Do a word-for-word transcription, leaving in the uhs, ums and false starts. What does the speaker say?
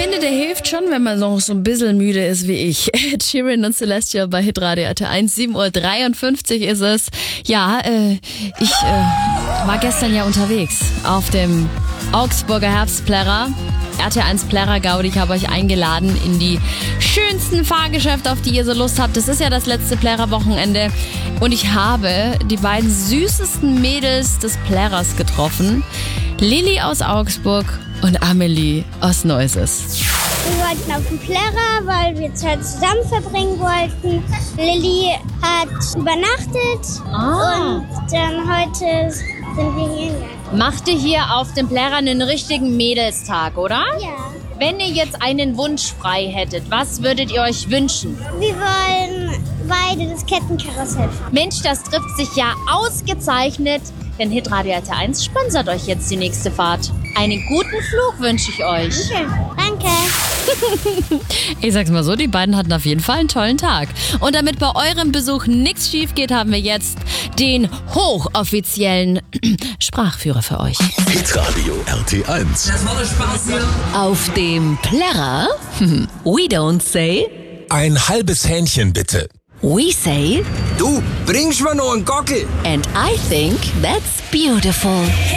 finde, der hilft schon, wenn man noch so ein bisschen müde ist wie ich. Ed Sheeran und Celestia bei Hitradio R T eins, sieben Uhr dreiundfünfzig ist es. Ja, äh, ich äh, war gestern ja unterwegs auf dem Augsburger Herbstplärrer. R T eins Plärrer Gaudi, ich habe euch eingeladen in die schönsten Fahrgeschäfte, auf die ihr so Lust habt. Das ist ja das letzte Plärrer-Wochenende. Und ich habe die beiden süßesten Mädels des Plärrers getroffen. Lilly aus Augsburg und Amelie aus Neuses. Wir wollten auf den Plärrer, weil wir Zeit zusammen verbringen wollten. Lilly hat übernachtet Ah. und dann heute sind wir hier hingegangen. Macht ihr hier auf dem Plärrer einen richtigen Mädelstag, oder? Ja. Wenn ihr jetzt einen Wunsch frei hättet, was würdet ihr euch wünschen? Wir wollen beide das Kettenkarussell fahren. Mensch, das trifft sich ja ausgezeichnet, denn Hitradio R T eins sponsert euch jetzt die nächste Fahrt. Einen guten Flug wünsche ich euch. Okay. Danke. Ich sag's mal so, die beiden hatten auf jeden Fall einen tollen Tag. Und damit bei eurem Besuch nichts schief geht, haben wir jetzt den hochoffiziellen Sprachführer für euch. Hitradio R T eins. Das macht Spaß hier. Auf dem Plärrer, we don't say, Ein halbes Hähnchen bitte. we say, Du, bringst mir noch einen Gockel. and I think that's beautiful.